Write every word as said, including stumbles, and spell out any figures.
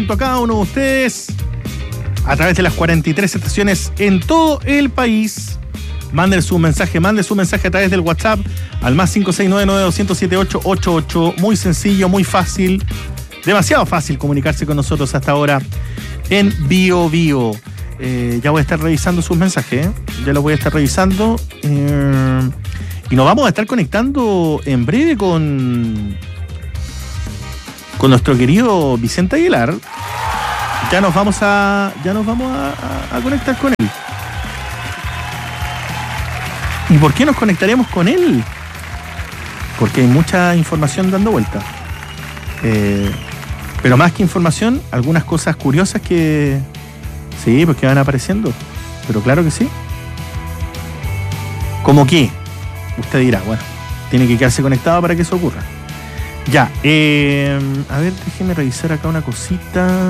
A cada uno de ustedes a través de las cuarenta y tres estaciones en todo el país. Manden su mensaje, mande su mensaje a través del WhatsApp al más cinco seis nueve nueve dos cero siete ocho ocho ocho. Muy sencillo, muy fácil, demasiado fácil comunicarse con nosotros hasta ahora en Bio Bio. Eh, ya voy a estar revisando sus mensajes, ¿eh? ya los voy a estar revisando. Eh, y nos vamos a estar conectando en breve con, con nuestro querido Vicente Aguilar. Ya nos vamos a, ya nos vamos a, a, a conectar con él. ¿Y por qué nos conectaremos con él? Porque hay mucha información dando vuelta. Eh, pero más que información, algunas cosas curiosas que... Sí, pues que van apareciendo. Pero claro que sí. ¿Cómo qué? Usted dirá, bueno, tiene que quedarse conectado para que eso ocurra. Ya, eh, a ver, déjeme revisar acá una cosita.